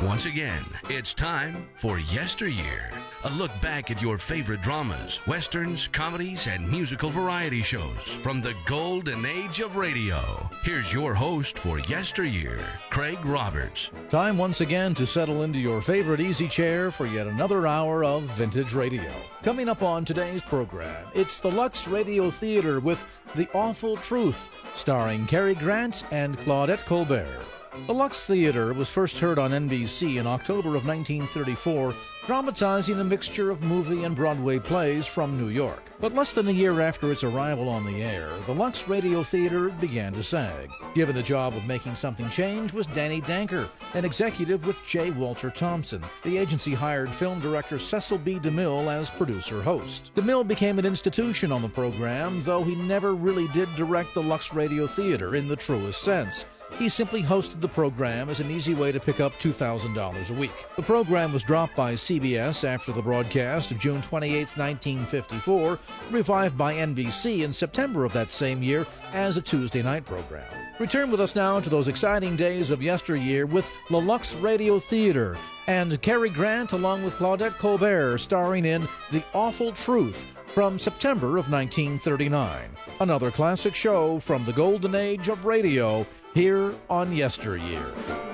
Once again, it's time for Yesteryear, a look back at your favorite dramas, westerns, comedies, and musical variety shows from the golden age of radio. Here's your host for Yesteryear, Craig Roberts. Time once again to settle into your favorite easy chair for yet another hour of vintage radio. Coming up on today's program, it's the Lux Radio Theater with The Awful Truth, starring Cary Grant and Claudette Colbert. The Lux Theater was first heard on NBC in October of 1934, dramatizing a mixture of movie and Broadway plays from New York. But less than a year after its arrival on the air, the Lux Radio Theater began to sag. Given the job of making something change was Danny Danker, an executive with J. Walter Thompson. The agency hired film director Cecil B. DeMille as producer-host. DeMille became an institution on the program, though he never really did direct the Lux Radio Theater in the truest sense. He simply hosted the program as an easy way to pick up $2,000 a week. The program was dropped by CBS after the broadcast of June 28, 1954, revived by NBC in September of that same year as a Tuesday night program. Return with us now to those exciting days of yesteryear with the Lux Radio Theater and Cary Grant along with Claudette Colbert starring in The Awful Truth from September of 1939. Another classic show from the golden age of radio here on Yesteryear.